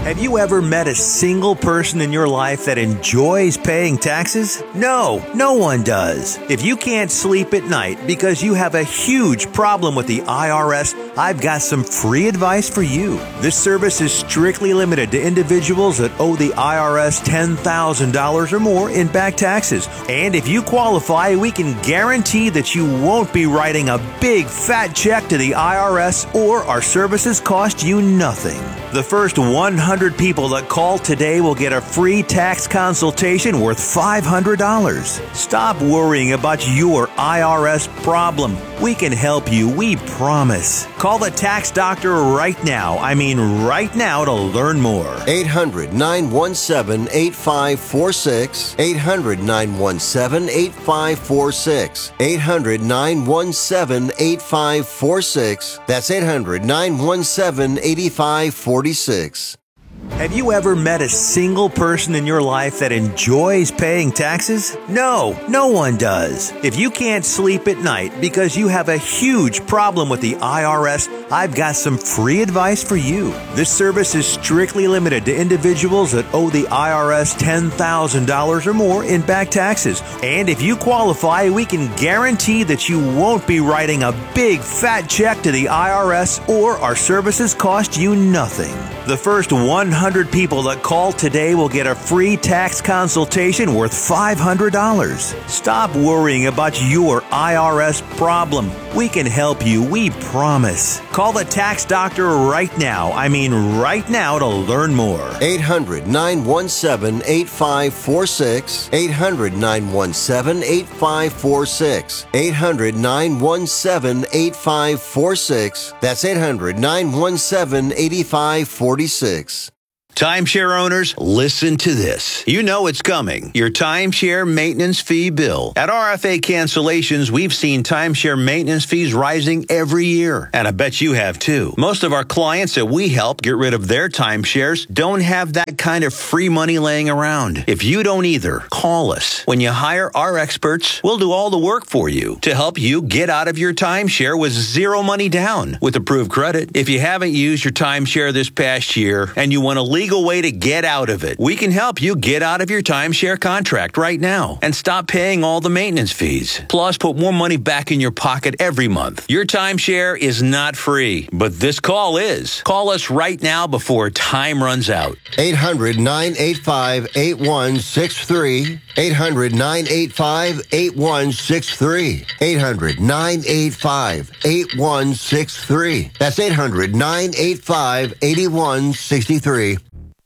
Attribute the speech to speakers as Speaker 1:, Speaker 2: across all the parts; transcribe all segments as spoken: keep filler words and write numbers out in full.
Speaker 1: Have you ever met a single person in your life that enjoys paying taxes? No, no one does. If you can't sleep at night because you have a huge problem with the I R S, I've got some free advice for you. This service is strictly limited to individuals that owe the I R S ten thousand dollars or more in back taxes. And if you qualify, we can guarantee that you won't be writing a big fat check to the I R S, or our services cost you nothing. The first one hundred people that call today will get a free tax consultation worth five hundred dollars. Stop worrying about your I R S problem. We can help you, we promise. Call the tax doctor right now. I mean right now to learn more.
Speaker 2: eight hundred, nine one seven, eight five four six. eight hundred, nine one seven, eight five four six. eight hundred, nine one seven, eight five four six. That's eight hundred, nine one seven, eight five four six.
Speaker 1: Have you ever met a single person in your life that enjoys paying taxes? No, no one does. If you can't sleep at night because you have a huge problem with the I R S, I've got some free advice for you. This service is strictly limited to individuals that owe the I R S ten thousand dollars or more in back taxes. And if you qualify, we can guarantee that you won't be writing a big fat check to the I R S, or our services cost you nothing. The first one hundred people that call today will get a free tax consultation worth five hundred dollars. Stop worrying about your I R S problem. We can help you, we promise. Call the tax doctor right now. I mean right now to learn more.
Speaker 2: eight hundred, nine one seven, eight five four six. eight hundred, nine one seven, eight five four six. eight hundred, nine one seven, eight five four six. That's eight hundred, nine one seven, eight five four six.
Speaker 1: Timeshare owners, listen to this. You know it's coming. Your timeshare maintenance fee bill. At R F A Cancellations, we've seen timeshare maintenance fees rising every year. And I bet you have too. Most of our clients that we help get rid of their timeshares don't have that kind of free money laying around. If you don't either, call us. When you hire our experts, we'll do all the work for you to help you get out of your timeshare with zero money down with approved credit. If you haven't used your timeshare this past year and you want to leave legal way to get out of it, we can help you get out of your timeshare contract right now and stop paying all the maintenance fees. Plus, put more money back in your pocket every month. Your timeshare is not free, but this call is. Call us right now before time runs out.
Speaker 2: eight hundred, nine eight five, eight one six three. eight hundred, nine eight five, eight one six three. eight hundred, nine eight five, eight one six three. That's eight hundred, nine eight five, eight one six three.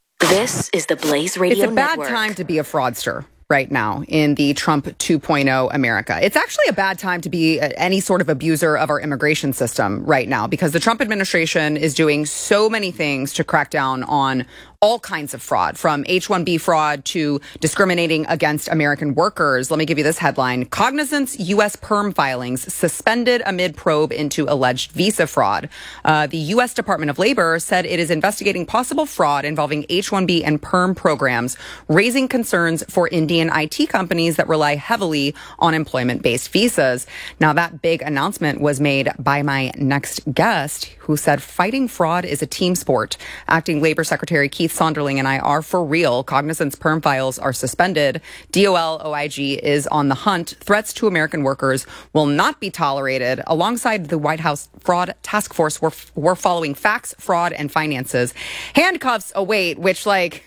Speaker 3: This is the Blaze Radio
Speaker 4: It's a bad
Speaker 3: Network.
Speaker 4: time to be a fraudster right now in the Trump two point oh America. It's actually a bad time to be any sort of abuser of our immigration system right now, because the Trump administration is doing so many things to crack down on all kinds of fraud, from H one B fraud to discriminating against American workers. Let me give you this headline. Cognizant's U S perm filings suspended amid probe into alleged visa fraud. Uh, the U S Department of Labor said it is investigating possible fraud involving H one B and perm programs, raising concerns for Indian I T companies that rely heavily on employment-based visas. Now, that big announcement was made by my next guest, who said fighting fraud is a team sport. Acting Labor Secretary Keith Sonderling and I are for real. Cognizant's perm files are suspended. D O L O I G is on the hunt. Threats to American workers will not be tolerated. Alongside the White House Fraud Task Force, we're, we're following facts, fraud, and finances. Handcuffs await, which, like,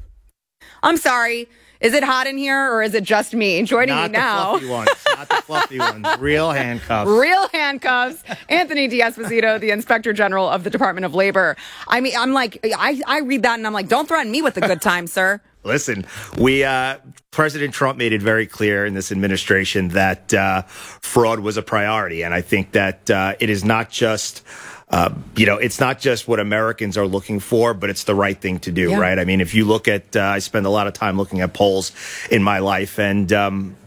Speaker 4: I'm sorry. Is it hot in here, or is it just me? Joining
Speaker 5: Not
Speaker 4: me now.
Speaker 5: Not the fluffy ones. Not the fluffy ones. Real handcuffs.
Speaker 4: Real handcuffs. Anthony D'Esposito, the Inspector General of the Department of Labor. I mean, I'm like, I, I read that and I'm like, don't threaten me with a good time, sir.
Speaker 5: Listen, we uh, President Trump made it very clear in this administration that uh, fraud was a priority. And I think that uh, it is not just Uh, you know, it's not just what Americans are looking for, but it's the right thing to do,
Speaker 4: Yeah.
Speaker 5: right? I mean, if you look at, uh, I spend a lot of time looking at polls in my life, and um,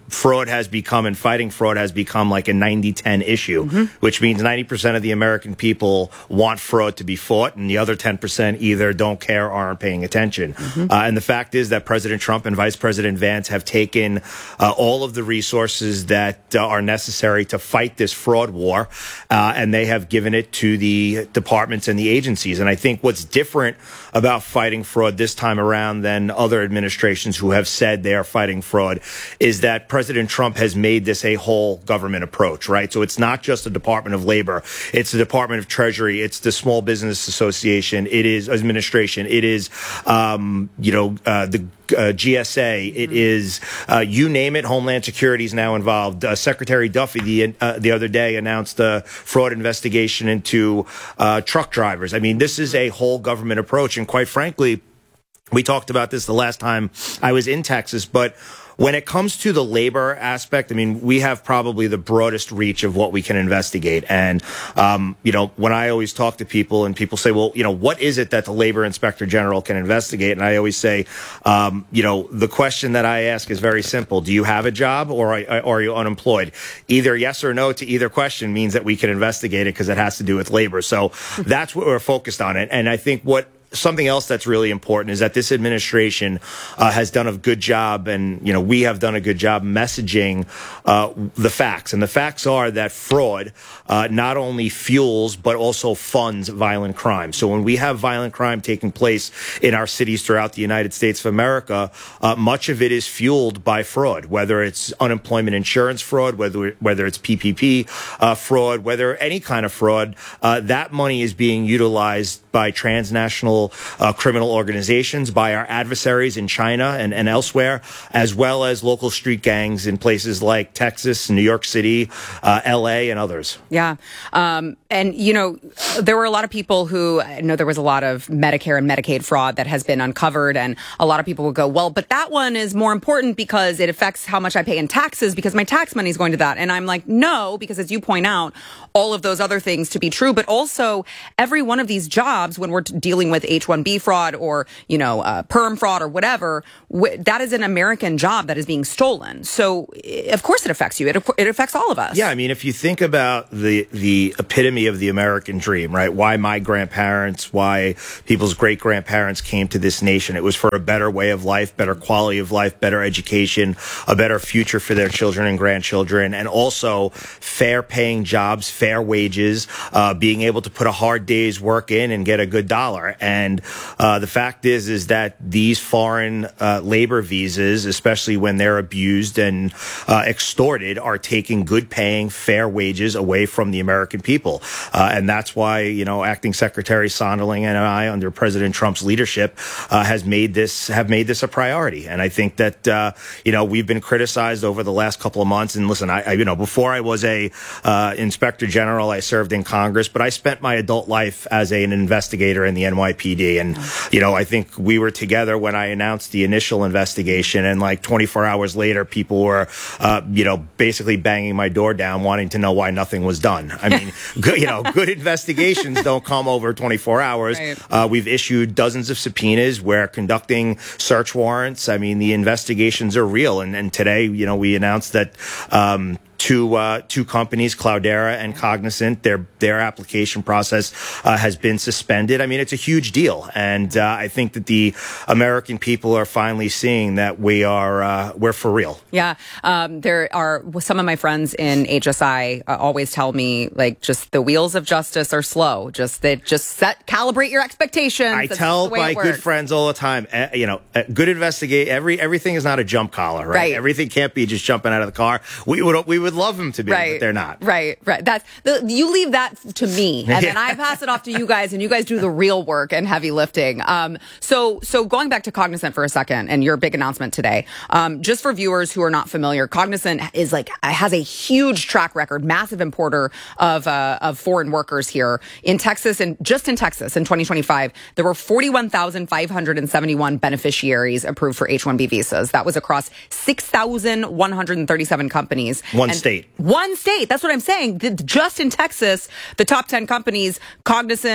Speaker 5: fraud has become, and fighting fraud has become like a ninety ten issue, mm-hmm. which means ninety percent of the American people want fraud to be fought, and the other ten percent either don't care or aren't paying attention. Mm-hmm. Uh, and the fact is that President Trump and Vice President Vance have taken uh, all of the resources that uh, are necessary to fight this fraud war, uh, and they have given it to the departments and the agencies. And I think what's different about fighting fraud this time around than other administrations who have said they are fighting fraud is that President Trump has made this a whole government approach, right? So it's not just the Department of Labor, it's the Department of Treasury, it's the Small Business Association, it is administration, it is, um, you know, uh, the Uh, G S A, it is, uh, you name it, Homeland Security is now involved. Uh, Secretary Duffy the, uh, the other day announced a fraud investigation into uh, truck drivers. I mean, this is a whole government approach. And quite frankly, we talked about this the last time I was in Texas, but when it comes to the labor aspect, I mean, we have probably the broadest reach of what we can investigate. And, um, you know, when I always talk to people and people say, well, you know, what is it that the labor inspector general can investigate? And I always say, um, you know, the question that I ask is very simple. Do you have a job or are, or are you unemployed? Either yes or no to either question means that we can investigate it because it has to do with labor. So that's what we're focused on. And I think what something else that's really important is that this administration uh, has done a good job, and you know we have done a good job messaging uh, the facts. And the facts are that fraud uh, not only fuels but also funds violent crime. So when we have violent crime taking place in our cities throughout the United States of America, uh, much of it is fueled by fraud, whether it's unemployment insurance fraud, whether whether it's P P P uh, fraud, whether any kind of fraud. Uh, that money is being utilized by transnational Uh, criminal organizations, by our adversaries in China and, and elsewhere, as well as local street gangs in places like Texas, New York City, uh, L A, and others.
Speaker 4: Yeah. Um, and, you know, there were a lot of people who, I know there was a lot of Medicare and Medicaid fraud that has been uncovered. And a lot of people would go, well, but that one is more important because it affects how much I pay in taxes because my tax money is going to that. And I'm like, no, because as you point out, all of those other things to be true, but also every one of these jobs, when we're dealing with H one B fraud or, you know, uh, perm fraud or whatever, wh- that is an American job that is being stolen. So, of course, it affects you. It, it affects all of us.
Speaker 5: Yeah, I mean, if you think about the the epitome of the American dream, right? Why my grandparents, why people's great grandparents came to this nation, it was for a better way of life, better quality of life, better education, a better future for their children and grandchildren, and also fair paying jobs, fair wages, uh, being able to put a hard day's work in and get a good dollar. And uh, the fact is, is that these foreign uh, labor visas, especially when they're abused and uh, extorted, are taking good paying, fair wages away from the American people. Uh, and that's why, you know, Acting Secretary Sonderling and I, under President Trump's leadership, uh, has made this, have made this a priority. And I think that, uh, you know, we've been criticized over the last couple of months. And listen, I, I you know, before I was a uh, inspector general, I served in Congress, but I spent my adult life as a, an investigator in the N Y P D. And, you know, I think we were together when I announced the initial investigation, and like twenty-four hours later, people were, uh, you know, basically banging my door down, wanting to know why nothing was done. I mean, good, you know, good investigations don't come over twenty-four hours. Right. Uh, we've issued dozens of subpoenas. We're conducting search warrants. I mean, the investigations are real. And, and today, you know, we announced that, um, Two uh, two companies, Cloudera and Cognizant, their their application process uh, has been suspended. I mean, it's a huge deal, and uh, I think that the American people are finally seeing that we are uh, we're for real.
Speaker 4: Yeah, um, there are some of my friends in H S I uh, always tell me like just the wheels of justice are slow. Just that just set calibrate your expectations.
Speaker 5: I tell my good friends all the time, uh, you know, uh, good investigate. Every everything is not a jump collar, right? right? Everything can't be just jumping out of the car. We would we would. love them to be, right, but they're not.
Speaker 4: Right, right. That's the, you leave that to me, and then I pass it off to you guys, and you guys do the real work and heavy lifting. Um, so, so going back to Cognizant for a second, and your big announcement today, um, just for viewers who are not familiar, Cognizant is like has a huge track record, massive importer of uh, of foreign workers here in Texas, and just in Texas in twenty twenty-five, there were forty-one thousand five hundred seventy-one beneficiaries approved for H one B visas. That was across six thousand one hundred thirty-seven companies.
Speaker 5: One
Speaker 4: and
Speaker 5: state.
Speaker 4: One state. That's what I'm saying. Just in Texas, the top ten companies, Cognizant,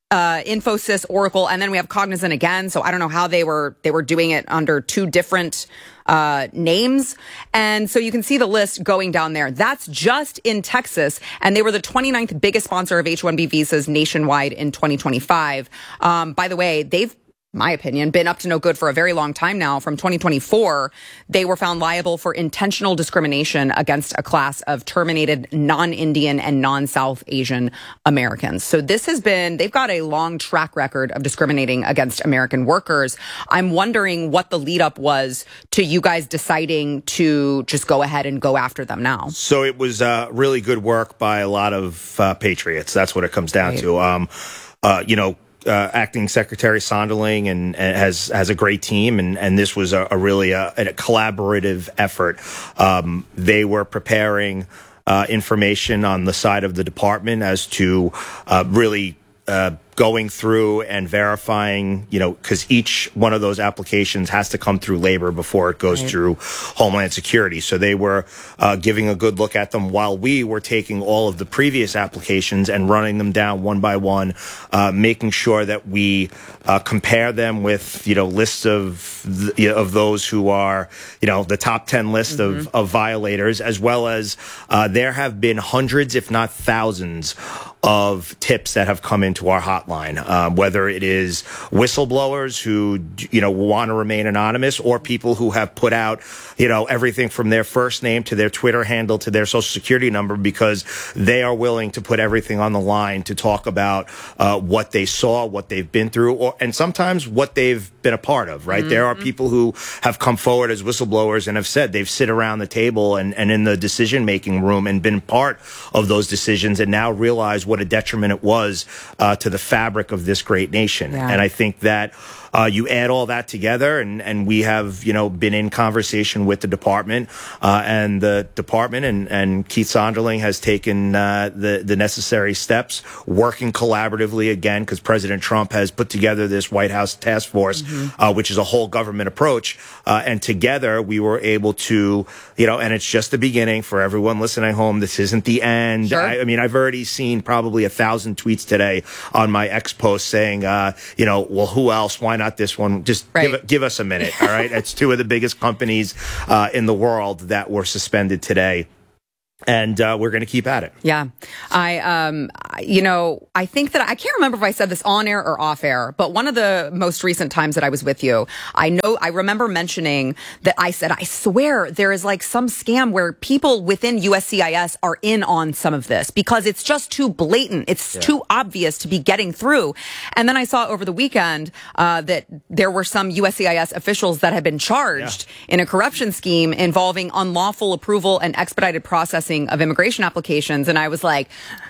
Speaker 4: uh, Infosys, Oracle, and then we have Cognizant again. So I don't know how they were they were doing it under two different uh, names. And so you can see the list going down there. That's just in Texas. And they were the twenty-ninth biggest sponsor of H one B visas nationwide in twenty twenty-five. Um, by the way, they've, my opinion, been up to no good for a very long time now. From twenty twenty-four, they were found liable for intentional discrimination against a class of terminated non-Indian and non-South Asian Americans. So this has been, they've got a long track record of discriminating against American workers. I'm wondering what the lead up was to you guys deciding to just go ahead and go after them now.
Speaker 5: So it was uh, really good work by a lot of uh, patriots. That's what it comes down
Speaker 4: Right.
Speaker 5: to. Um, uh, you know, Uh, acting Secretary Sonderling and, and has has a great team, and, and this was a, a really a, a collaborative effort. Um, they were preparing uh, information on the side of the department as to uh, really uh, going through and verifying, you know, because each one of those applications has to come through labor before it goes
Speaker 4: Right.
Speaker 5: through Homeland Security. So they were uh, giving a good look at them while we were taking all of the previous applications and running them down one by one, uh, making sure that we uh, compare them with, you know, lists of the, you know, of those who are, you know, the top ten list
Speaker 4: Mm-hmm.
Speaker 5: of, of violators, as well as uh, there have been hundreds, if not thousands, of tips that have come into our hotline, um, whether it is whistleblowers who, you know, want to remain anonymous, or people who have put out, you know, everything from their first name to their Twitter handle to their social security number, because they are willing to put everything on the line to talk about uh, what they saw, what they've been through, or and sometimes what they've been a part of, right? Mm-hmm. There are people who have come forward as whistleblowers and have said they've sit around the table and, and in the decision-making room and been part of those decisions, and now realize what a detriment it was uh, to the fabric of this great nation.
Speaker 4: Yeah.
Speaker 5: And I think that uh, you add all that together, and, and we have, you know, been in conversation with the department, uh, and the department and, and Keith Sonderling has taken uh, the, the necessary steps, working collaboratively again, because President Trump has put together this White House task force, mm-hmm. uh, which is a whole government approach. Uh, and together we were able to, you know, and it's just the beginning for everyone listening home. This isn't the end.
Speaker 4: Sure.
Speaker 5: I, I mean, I've already seen probably a thousand tweets today on my X post saying, uh, you know, well, who else? Why not this one? Just
Speaker 4: right.
Speaker 5: give, give us a minute. All right. It's two of the biggest companies uh, in the world that were suspended today. And uh, we're going to keep at it.
Speaker 4: Yeah. I, um, you know, I think that I can't remember if I said this on air or off air, but one of the most recent times that I was with you, I know, I remember mentioning that I said, I swear there is like some scam where people within U S C I S are in on some of this because it's just too blatant. It's yeah. too obvious to be getting through. And then I saw over the weekend uh, that there were some U S C I S officials that had been charged yeah. in a corruption scheme involving unlawful approval and expedited processing of immigration applications, and I was like,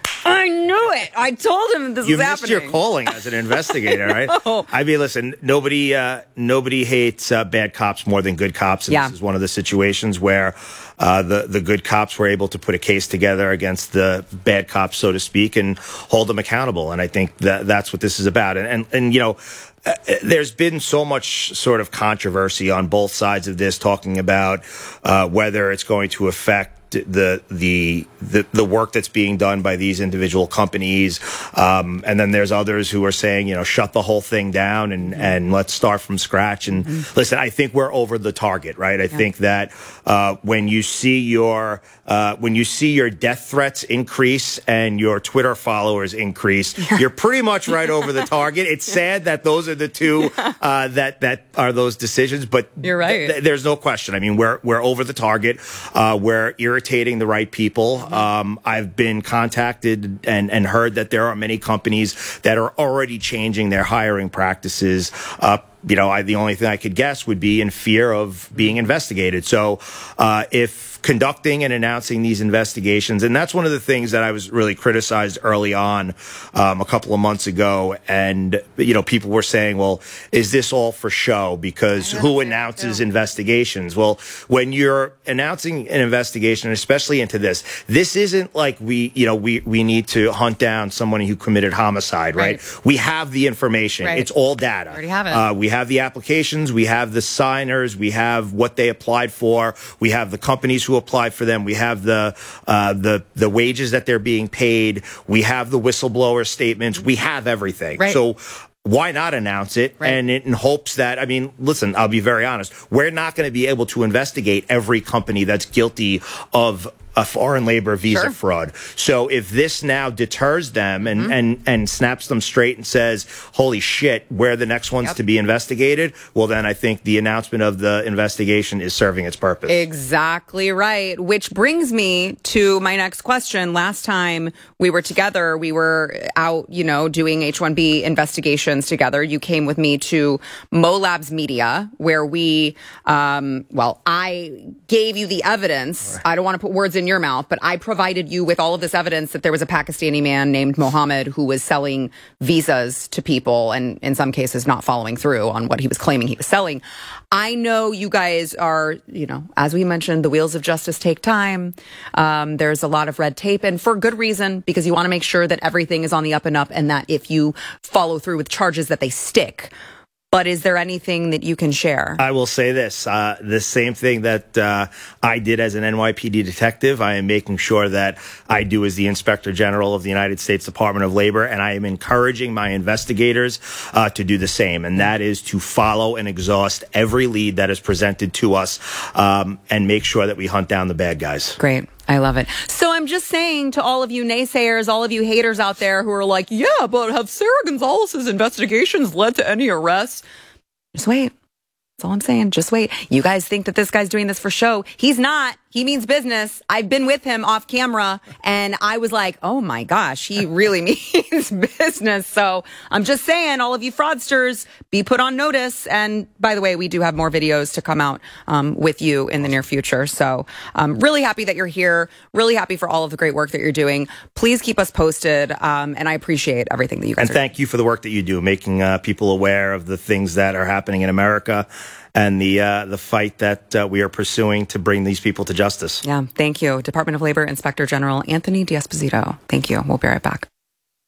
Speaker 4: I knew it. I told him this
Speaker 5: you
Speaker 4: was happening.
Speaker 5: You missed your calling as an investigator, right?
Speaker 4: I,
Speaker 5: I mean, listen, nobody, uh, nobody hates uh, bad cops more than good cops, and
Speaker 4: yeah.
Speaker 5: this is one of the situations where uh, the the good cops were able to put a case together against the bad cops, so to speak, and hold them accountable. And I think that that's what this is about. And and, and you know. Uh, there's been so much sort of controversy on both sides of this, talking about uh, whether it's going to affect the the the the work that's being done by these individual companies, um, and then there's others who are saying, you know, shut the whole thing down and and let's start from scratch. And mm-hmm. listen, I think we're over the target, right? I yeah. think that uh, when you see your uh, when you see your death threats increase and your Twitter followers increase, yeah. you're pretty much right over the target. It's sad that those are the two uh, that that are those decisions, but
Speaker 4: you're right.
Speaker 5: Th- there's no question. I mean, we're we're over the target. Uh, we're irritating the right people. Um, I've been contacted and, and heard that there are many companies that are already changing their hiring practices. Uh, you know, I, the only thing I could guess would be in fear of being investigated. So uh, if conducting and announcing these investigations, and that's one of the things that I was really criticized early on um, a couple of months ago. And, you know, people were saying, well, is this all for show? Because who announces investigations? Well, when you're announcing an investigation, especially into this, this isn't like we, you know, we, we need to hunt down someone who committed homicide, right? right. We have the information.
Speaker 4: Right.
Speaker 5: It's all data.
Speaker 4: We already have it.
Speaker 5: Uh, we have the applications. We have the signers. We have what they applied for. We have the companies who to apply for them. We have the uh, the the wages that they're being paid. We have the whistleblower statements. We have everything.
Speaker 4: Right.
Speaker 5: So why not announce it?
Speaker 4: Right.
Speaker 5: And in hopes that, I mean, listen, I'll be very honest. We're not going to be able to investigate every company that's guilty of a foreign labor visa
Speaker 4: Sure.
Speaker 5: fraud. So if this now deters them and,
Speaker 4: Mm-hmm.
Speaker 5: and, and snaps them straight and says, holy shit, we're the next ones
Speaker 4: Yep.
Speaker 5: to be investigated, well, then I think the announcement of the investigation is serving its purpose.
Speaker 4: Exactly right. Which brings me to my next question. Last time we were together, we were out, you know, doing H one B investigations together. You came with me to MoLabs Media, where we, um, well, I gave you the evidence. Right. I don't want to put words in your mouth, but I provided you with all of this evidence that there was a Pakistani man named Mohammed who was selling visas to people and in some cases not following through on what he was claiming he was selling. I know you guys are, you know, as we mentioned, the wheels of justice take time. Um, there's a lot of red tape, and for good reason, because you want to make sure that everything is on the up and up and that if you follow through with charges that they stick. But is there anything that you can share?
Speaker 5: I will say this, uh, the same thing that uh, I did as an N Y P D detective, I am making sure that I do as the Inspector General of the United States Department of Labor, and I am encouraging my investigators uh, to do the same, and that is to follow and exhaust every lead that is presented to us um, and make sure that we hunt down the bad guys.
Speaker 4: Great. I love it. So I'm just saying to all of you naysayers, all of you haters out there who are like, yeah, but have Sarah Gonzalez's investigations led to any arrests? Just wait. That's all I'm saying. Just wait. You guys think that this guy's doing this for show. He's not. He means business. I've been with him off camera and I was like, oh my gosh, he really means business. So I'm just saying, all of you fraudsters, be put on notice. And by the way, we do have more videos to come out um, with you in the near future. So I'm really happy that you're here. Really happy for all of the great work that you're doing. Please keep us posted. Um, and I appreciate everything that you guys
Speaker 5: and
Speaker 4: are
Speaker 5: thank
Speaker 4: doing.
Speaker 5: you for the work that you do, making uh, people aware of the things that are happening in America and the uh, the fight that uh, we are pursuing to bring these people to justice.
Speaker 4: Yeah, thank you. Department of Labor Inspector General Anthony D'Esposito. Thank you. We'll be right back.